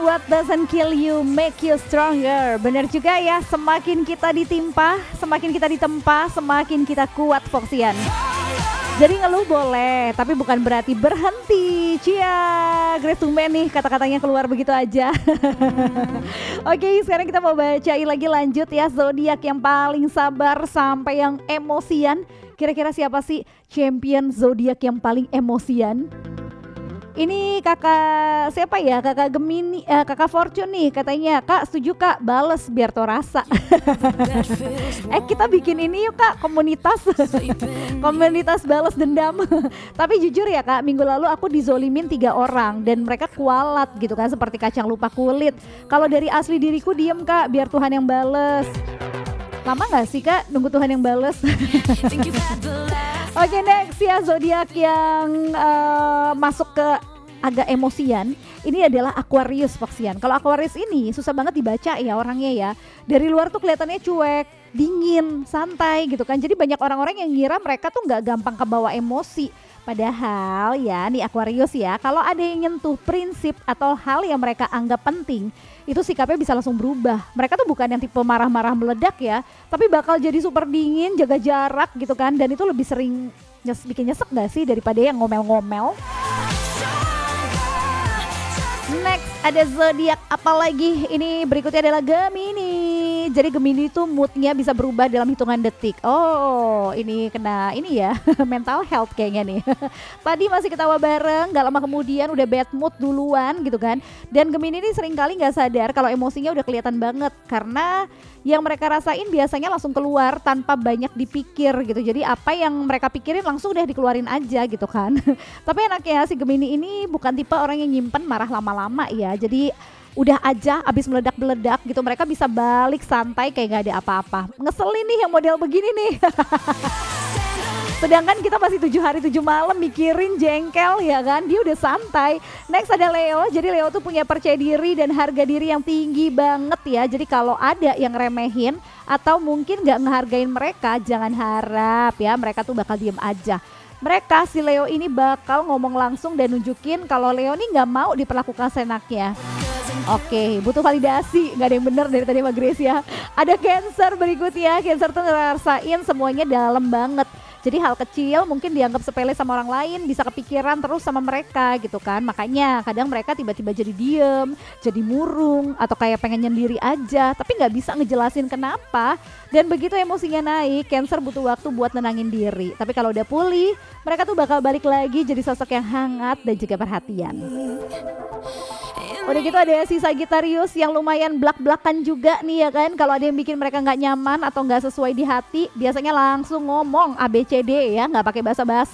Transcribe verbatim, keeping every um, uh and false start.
what doesn't kill you make you stronger. Bener juga ya, semakin kita ditimpa, semakin kita ditempa, semakin kita kuat Foxian. Jadi ngeluh boleh, tapi bukan berarti berhenti. Cia, Grace to Man nih kata-katanya keluar begitu aja. Oke, sekarang kita mau bacain lagi lanjut ya, zodiak yang paling sabar sampai yang emosian. Kira-kira siapa sih champion zodiak yang paling emosian? Ini kakak siapa ya, kakak Gemini, eh, kakak Fortune nih katanya, kak setuju kak, bales biar tau rasa. Eh kita bikin ini yuk kak, komunitas, komunitas balas dendam. Tapi jujur ya kak, minggu lalu aku dizolimin tiga orang dan mereka kualat gitu kan, seperti kacang lupa kulit. Kalau dari asli diriku diem kak, biar Tuhan yang bales. Lama gak sih kak nunggu Tuhan yang bales? Oke okay, next ya, zodiak yang uh, masuk ke agak emosian. Ini adalah Aquarius Foxian. Kalau Aquarius ini susah banget dibaca ya orangnya ya. Dari luar tuh kelihatannya cuek, dingin, santai gitu kan. Jadi banyak orang-orang yang ngira mereka tuh gak gampang kebawa emosi. Padahal ya nih Aquarius ya, kalau ada yang nyentuh prinsip atau hal yang mereka anggap penting, itu sikapnya bisa langsung berubah. Mereka tuh bukan yang tipe marah-marah meledak ya, tapi bakal jadi super dingin, jaga jarak gitu kan. Dan itu lebih sering nyes, bikin nyesek gak sih daripada yang ngomel-ngomel. Next ada zodiak apa lagi? Ini berikutnya adalah Gemini. Jadi Gemini itu moodnya bisa berubah dalam hitungan detik. Oh ini kena ini ya mental health kayaknya nih. Tadi masih ketawa bareng, gak lama kemudian udah bad mood duluan gitu kan. Dan Gemini ini sering kali gak sadar kalau emosinya udah kelihatan banget. Karena yang mereka rasain biasanya langsung keluar tanpa banyak dipikir gitu. Jadi apa yang mereka pikirin langsung deh dikeluarin aja gitu kan. Tapi enaknya si Gemini ini bukan tipe orang yang nyimpen marah lama-lama ya. Jadi udah aja abis meledak-meledak gitu, mereka bisa balik santai kayak gak ada apa-apa. Ngeselin nih yang model begini nih. Sedangkan kita masih tujuh hari tujuh malam mikirin jengkel ya kan, dia udah santai. Next ada Leo, jadi Leo tuh punya percaya diri dan harga diri yang tinggi banget ya. Jadi kalau ada yang remehin atau mungkin gak ngehargain mereka, jangan harap ya mereka tuh bakal diem aja. Mereka si Leo ini bakal ngomong langsung dan nunjukin kalau Leo nih gak mau diperlakukan senaknya. Oke, butuh validasi, gak ada yang benar dari tadi Mbak Grace ya. Ada Cancer berikutnya, Cancer tuh ngerasain semuanya dalam banget. Jadi hal kecil mungkin dianggap sepele sama orang lain, bisa kepikiran terus sama mereka gitu kan. Makanya kadang mereka tiba-tiba jadi diem, jadi murung, atau kayak pengen nyendiri aja, tapi gak bisa ngejelasin kenapa. Dan begitu emosinya naik, Cancer butuh waktu buat nenangin diri. Tapi kalau udah pulih, mereka tuh bakal balik lagi jadi sosok yang hangat dan juga perhatian. Udah gitu ada si Sagittarius yang lumayan blak-blakan juga nih ya kan. Kalau ada yang bikin mereka gak nyaman atau gak sesuai di hati, biasanya langsung ngomong A B C D ya, gak pakai basa-basi.